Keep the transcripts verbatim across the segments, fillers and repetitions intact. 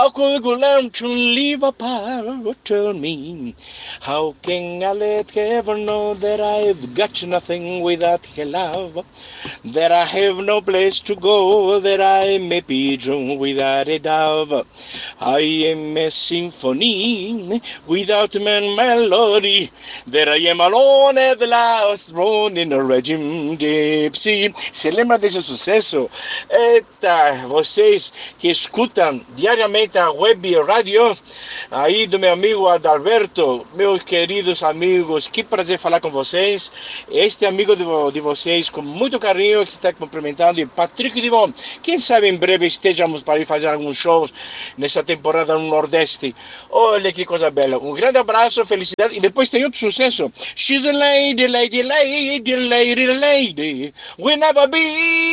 How could you learn to live apart? Tell me, how can I let ever know that I've got nothing without her love? That I have no place to go, that I may be drawn without a dove. I am a symphony without man melody, that I am alone at the last, thrown in a regime deep sea. Você lembra desse sucesso? Eita, vocês que escutam diariamente a web rádio aí do meu amigo Adalberto, meus queridos amigos, que prazer falar com vocês. Este amigo de, de vocês, com muito carinho, que está cumprimentando, Patrick Dimon. Quem sabe em breve estejamos para ir fazer alguns shows nessa temporada no Nordeste. Olha que coisa bela. Um grande abraço, felicidade. E depois tem outro sucesso. She's a lady, lady, lady, lady, lady. Will never be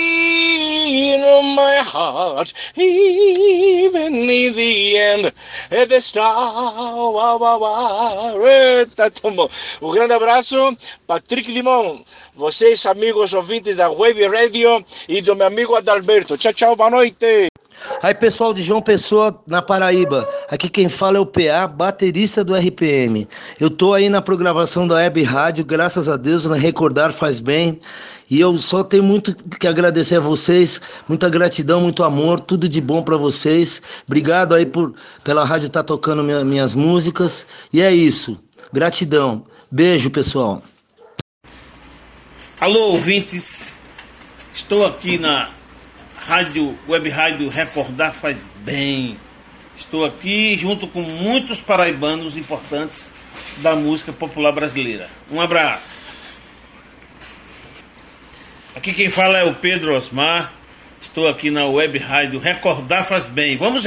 in my heart, even in the end, at the star. Wow, wow, wow. Eita, tomou. Um grande abraço, Patrick Dimon. Vocês, amigos ouvintes da Web Radio e do meu amigo Adalberto. Tchau, tchau, boa noite. Aí, pessoal de João Pessoa, na Paraíba, aqui quem fala é o P A, baterista do R P M. Eu tô aí na programação da Web Rádio, graças a Deus, na Recordar Faz Bem, e eu só tenho muito que agradecer a vocês, muita gratidão, muito amor, tudo de bom pra vocês. Obrigado aí por, pela rádio estar tocando minha, minhas músicas, e é isso, gratidão. Beijo, pessoal. Alô, ouvintes, estou aqui na Rádio, Web Rádio Recordar Faz Bem. Estou aqui junto com muitos paraibanos importantes da música popular brasileira. Um abraço. Aqui quem fala é o Pedro Osmar. Estou aqui na Web Rádio Recordar Faz Bem. Vamos